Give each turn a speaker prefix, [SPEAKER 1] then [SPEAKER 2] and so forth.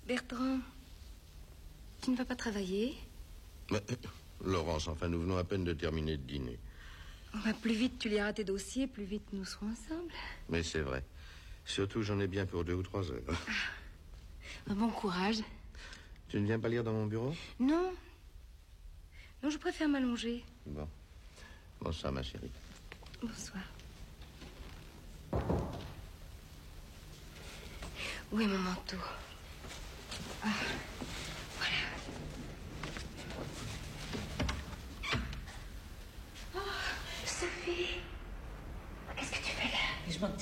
[SPEAKER 1] Bertrand, tu ne vas pas travailler?
[SPEAKER 2] Mais, Laurence, enfin, nous venons à peine de terminer de dîner.
[SPEAKER 1] Plus vite tu liras tes dossiers, plus vite nous serons ensemble.
[SPEAKER 2] Mais c'est vrai. Surtout, j'en ai bien pour 2 ou 3 heures.
[SPEAKER 1] Bon courage.
[SPEAKER 2] Tu ne viens pas lire dans mon bureau?
[SPEAKER 1] Non. Non, je préfère m'allonger.
[SPEAKER 2] Bon. Bonsoir, ma chérie.
[SPEAKER 1] Bonsoir. Où est mon manteau?